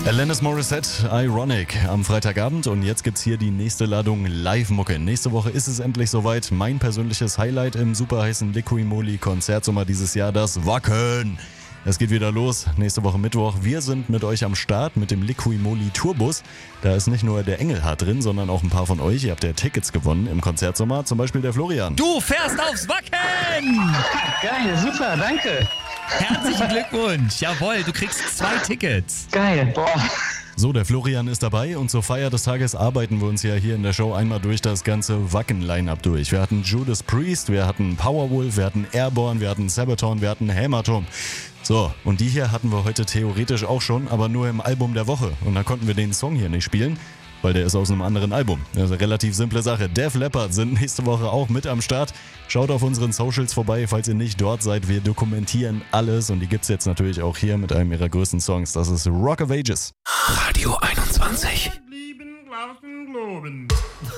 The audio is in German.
Alanis Morissette, Ironic am Freitagabend und jetzt gibt's hier die nächste Ladung Live-Mucke. Nächste Woche ist es endlich soweit. Mein persönliches Highlight im super heißen Liqui-Moly Konzertsommer dieses Jahr, das Wacken. Es geht wieder los, nächste Woche Mittwoch. Wir sind mit euch am Start mit dem Liqui-Moly Tourbus. Da ist nicht nur der Engelhardt drin, sondern auch ein paar von euch. Ihr habt ja Tickets gewonnen im Konzertsommer, zum Beispiel der Florian. Du fährst aufs Wacken! Geil, super, danke. Herzlichen Glückwunsch. Jawohl, du kriegst 2 Tickets. Geil, boah. So, der Florian ist dabei und zur Feier des Tages arbeiten wir uns ja hier in der Show einmal durch das ganze Wacken-Line-Up durch. Wir hatten Judas Priest, wir hatten Powerwolf, wir hatten Airborne, wir hatten Sabaton, wir hatten Hämatom. So, und die hier hatten wir heute theoretisch auch schon, aber nur im Album der Woche. Und da konnten wir den Song hier nicht spielen, weil der ist aus einem anderen Album. Das ist eine relativ simple Sache. Def Leppard sind nächste Woche auch mit am Start. Schaut auf unseren Socials vorbei, falls ihr nicht dort seid. Wir dokumentieren alles und die gibt's jetzt natürlich auch hier mit einem ihrer größten Songs. Das ist Rock of Ages. Radio 21. Lieben, glauben, globen.